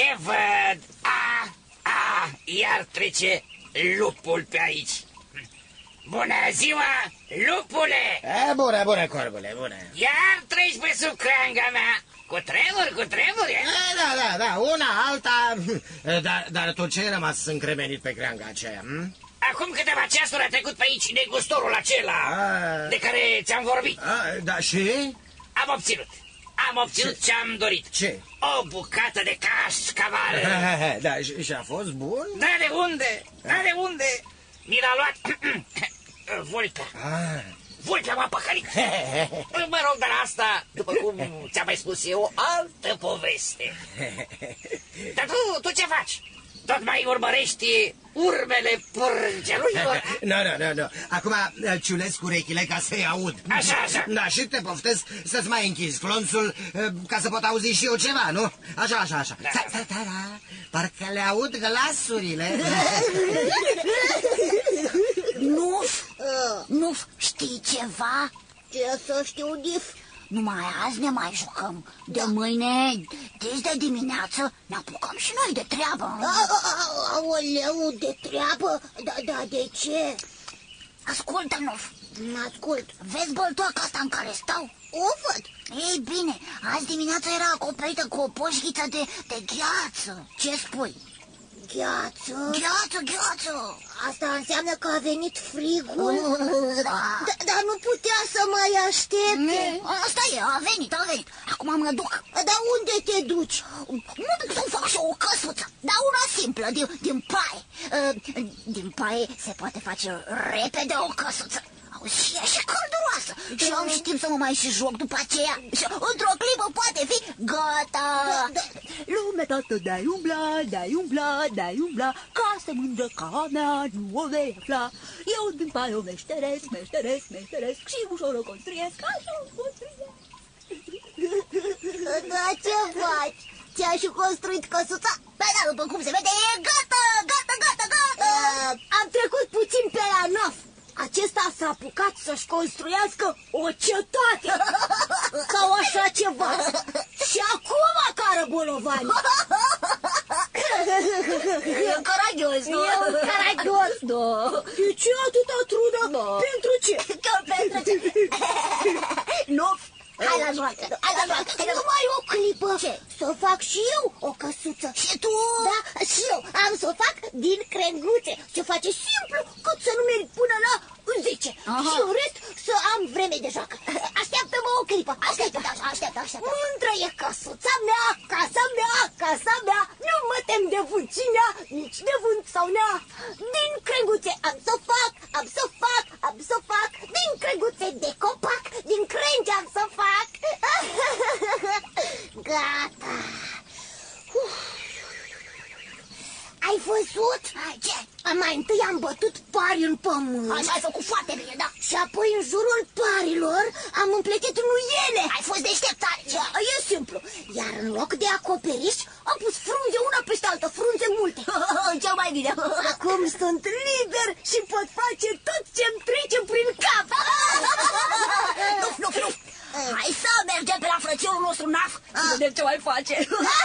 Ce văd? Iar trece lupul pe aici. Bună ziua, lupule! Bună, corbule, bună. Iar treci pe sub creanga mea. Cu tremuri, Da, una, alta. Dar tu ce ai rămas încremenit pe creanga aceea? Acum câteva ceasuri a trecut pe aici negustorul acela de care ți-am vorbit. Da, și? Am obținut ce-am dorit. Ce? O bucată de cașcaval. Da, și a fost bun? Da, de unde? Mi l-a luat Vulpea. Vulpea m-a păcălit. Mă rog, dar asta, după cum ți-am mai spus eu, o altă poveste. Dar tu ce faci? Tot mai urmărești urmele părgelui? Nu. Acum ciulesc urechile ca să-i aud. Așa. Da, și te poftesc să-ți mai închizi clonțul ca să pot auzi și eu ceva, nu? Așa. Da. Parcă le aud glasurile. Nu, știi ceva? Ce să știu, Dif? Numai azi ne mai jucăm. De mâine, de dimineață, ne apucăm și noi de treabă. Aoleu, de treabă? Da, de ce? Ascultă, Nuf. Ascult. Vezi băltoaca asta în care stau? O văd. Ei bine, azi dimineața era acoperită cu o poșghiță de gheață. Ce spui? Gheață? Gheață. Asta înseamnă că a venit frigul? Da. Dar nu putea să mai aștepte. Asta e, a venit. Acum mă duc. Dar unde te duci? Mă duc să fac și o căsuță, dar una simplă, din paie. Din paie se poate face repede o căsuță. Și e și călduroasă. Și am și timp să mă mai și joc după aceea. Și într-o clipă poate fi gata. Lumea toată de-ai umbla, casă mândră ca mea nu o vei afla. Eu din paie o meșteresc și ușor o construiesc, așa o construiesc. Da, ce faci? Ți-ai și construit căsuța? Păi da, după cum se vede, e gata. Am trecut puțin pe la Naf. Acesta s-a apucat să-și construiască o cetate sau așa ceva. Și acum cară bolovani. E caragios, nu? Da. De ce atâta trudă? Pentru ce? Pentru ce? Nu. Hai la joacă. Numai o clipă. Ce? Să fac și eu o căsuță. Și tu? Da, și eu am să o fac din crenguțe. Se face simplu, cât să nu merg până la 10. Și în rest să am vreme de joacă. Așteaptă-mă o clipă. Așteaptă. Mândră e căsuța mea, casa mea. Nu mă tem de vâncina, nici de vânt sau nea. Din crenguțe am să fac. Din crenguțe de copac, din crengi am să fac. Gata. Ai văzut? Ce? Mai întâi am bătut pari în pământ. Așa ai făcut foarte bine, da. Și apoi în jurul parilor am împletit nuiele. Ai fost deșteptare. E simplu. Iar în loc de acoperiș am pus frunze una peste altă, frunze multe. Cel mai bine. Acum sunt liber și pot face tot ce-mi trece prin cap. Nu. Hai să mergem pe la frățiorul nostru Naf să vedem ce mai face.